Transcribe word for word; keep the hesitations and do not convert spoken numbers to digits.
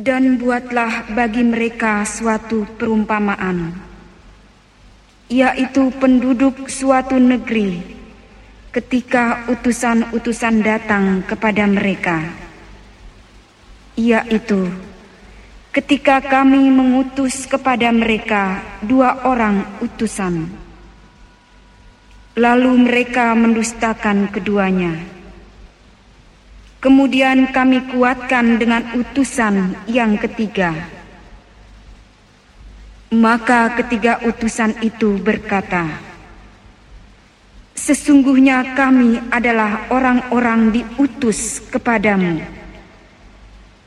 Dan buatlah bagi mereka suatu perumpamaan, yaitu penduduk suatu negeri ketika utusan-utusan datang kepada mereka, yaitu ketika kami mengutus kepada mereka dua orang utusan, lalu mereka mendustakan keduanya. Kemudian kami kuatkan dengan utusan yang ketiga. Maka ketiga utusan itu berkata, sesungguhnya kami adalah orang-orang diutus kepadamu.